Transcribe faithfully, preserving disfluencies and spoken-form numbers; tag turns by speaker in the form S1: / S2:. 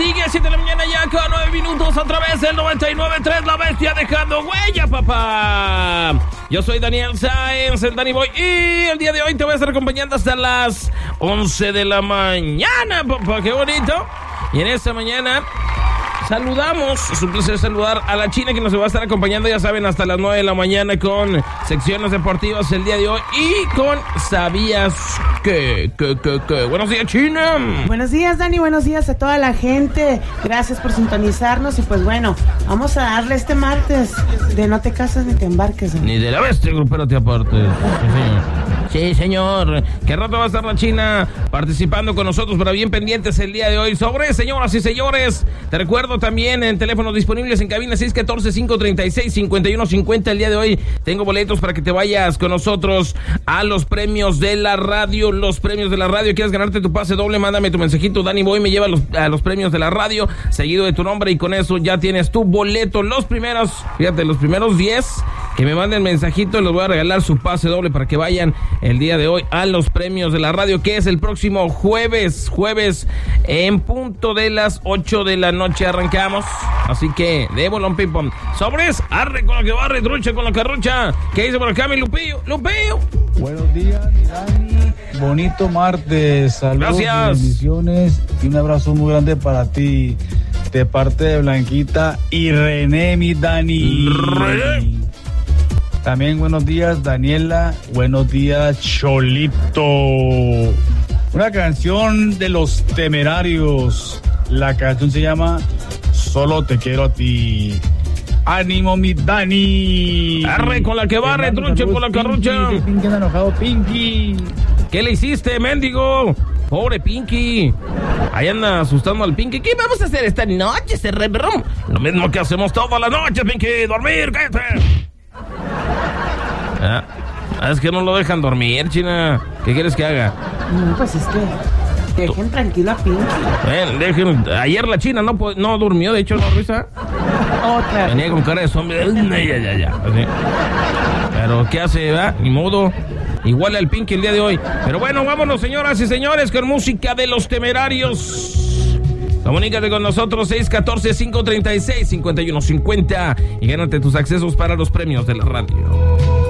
S1: sigue, siete de la mañana ya con nueve minutos a través del noventa y nueve punto tres, La Bestia dejando huella, papá. Yo soy Daniel Sáenz, el Danny Boy, y el día de hoy te voy a estar acompañando hasta las once de la mañana, papá, qué bonito. Y en esta mañana saludamos, es un placer saludar a la China que nos va a estar acompañando, ya saben, hasta las nueve de la mañana con secciones deportivas el día de hoy y con ¿Sabías qué? ¿Qué, qué, qué? Buenos días, China.
S2: Buenos días, Dani, buenos días a toda la gente. Gracias por sintonizarnos y pues bueno, vamos a darle este martes de no te casas ni te embarques.
S1: Ni de la bestia grupera te apartes. Sí, señor. ¿Qué rato va a estar la China participando con nosotros, pero bien pendientes el día de hoy sobre, señoras y señores? Te recuerdo también en teléfonos disponibles en cabina seis uno cuatro, cinco tres seis, cinco uno cinco cero. El día de hoy tengo boletos para que te vayas con nosotros a los premios de la radio. Los premios de la radio. ¿Quieres ganarte tu pase doble? Mándame tu mensajito. Danny Boy me lleva a los, a los premios de la radio, seguido de tu nombre, y con eso ya tienes tu boleto. Los primeros, fíjate, los primeros diez que me manden mensajito, les voy a regalar su pase doble para que vayan el día de hoy a los premios de la radio, que es el próximo jueves, jueves en punto de las ocho de la noche arrancamos, así que de bolón ping pong, sobres, arre con la que barre, trucha con la carrucha. ¿Qué dice por acá mi Lupillo? Lupillo.
S3: Buenos días, mi Dani, bonito martes, saludos,
S1: gracias,
S3: bendiciones y un abrazo muy grande para ti, de parte de Blanquita y René, mi Dani.
S1: René.
S3: También buenos días, Daniela. Buenos días, Cholito. Una canción de Los Temerarios. La canción se llama Solo te quiero a ti. ¡Ánimo, mi Dani!
S1: Arre con la que barre, truche con la carrucha.
S3: Pinky, Pinky anda enojado, Pinky.
S1: ¿Qué le hiciste, mendigo? Pobre Pinky. Ahí anda asustando al Pinky. ¿Qué vamos a hacer esta noche, cerebro? Lo mismo que hacemos todas las noches, Pinky. Dormir, cállate. Ah, es que no lo dejan dormir, China. ¿Qué quieres que haga?
S2: No, pues es que dejen tranquilo a Pinky.
S1: Ven, dejen. Ayer la China no, no durmió, de hecho, ¿no, Risa?
S2: Otra.
S1: Venía con cara de zombie. Ya, ya, ya. Así. Pero, ¿qué hace, verdad? Ni modo. Igual al Pinky el día de hoy. Pero bueno, vámonos, señoras y señores, con música de Los Temerarios. Comunícate con nosotros, seis uno cuatro, cinco tres seis, cinco uno cinco cero, y gánate tus accesos para los premios de la radio.